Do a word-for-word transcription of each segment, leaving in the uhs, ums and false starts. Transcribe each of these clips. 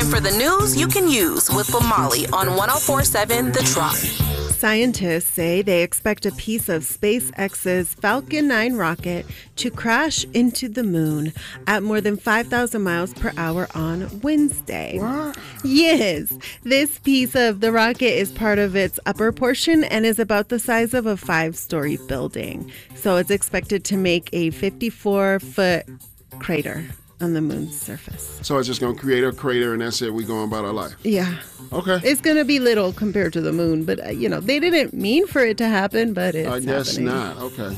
time for the news you can use with Bomali on one oh four point seven The Drop. Scientists say they expect a piece of SpaceX's Falcon nine rocket to crash into the moon at more than five thousand miles per hour on Wednesday. What? Yes. This piece of the rocket is part of its upper portion and is about the size of a five-story building. So it's expected to make a fifty-four foot crater on the moon's surface. So it's just going to create a crater and that's it. We going about our life. Yeah. Okay. It's going to be little compared to the moon, but, uh, you know, they didn't mean for it to happen, but it's I guess happening. not. Okay.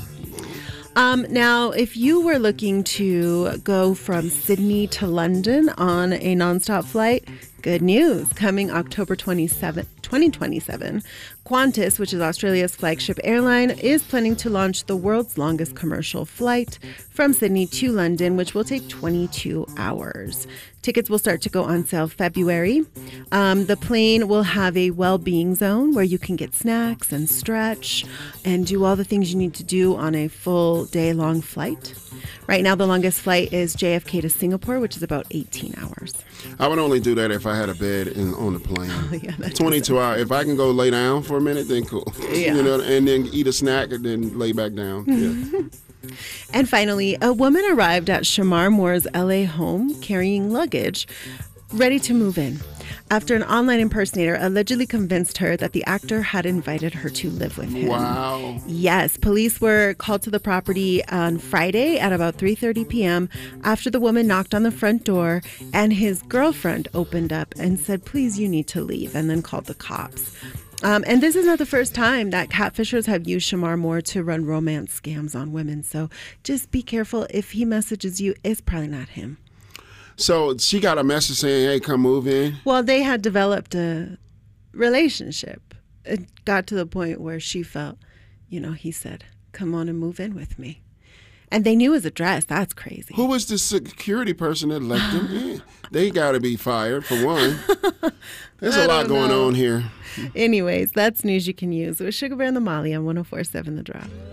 Um, now, if you were looking to go from Sydney to London on a nonstop flight, good news. Coming October twenty-seventh, twenty twenty-seven, Qantas, which is Australia's flagship airline, is planning to launch the world's longest commercial flight from Sydney to London, which will take twenty-two hours. Tickets will start to go on sale February. Um, the plane will have a well-being zone where you can get snacks and stretch and do all the things you need to do on a full day-long flight. Right now, the longest flight is J F K to Singapore, which is about eighteen hours. I would only do that if I had a bed in, on the plane. Oh, yeah, that twenty-two hours. If I can go lay down for a minute, then cool. Yeah. You know, and then eat a snack and then lay back down. Yeah. And finally, a woman arrived at Shamar Moore's L A home carrying luggage, ready to move in, after an online impersonator allegedly convinced her that the actor had invited her to live with him. Wow. Yes, police were called to the property on Friday at about three thirty p.m. after the woman knocked on the front door and his girlfriend opened up and said, "Please, you need to leave," and then called the cops. Um, and this is not the first time that catfishers have used Shamar Moore to run romance scams on women. So just be careful. If he messages you, it's probably not him. So she got a message saying, hey, come move in? Well, they had developed a relationship. It got to the point where she felt, you know, he said, come on and move in with me. And they knew his address. That's crazy. Who was the security person that let them in? They got to be fired, for one. There's a lot going know. on here. Anyways, that's news you can use with Sugar Bear and the Molly on one oh four point seven The Drop.